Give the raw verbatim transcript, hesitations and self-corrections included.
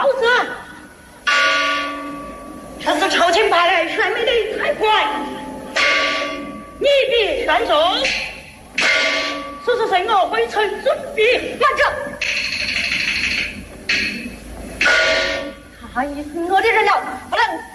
子，这是朝廷派来选美的太官，你必选中。此事随我回城准备。 慢着，他已是我的人了。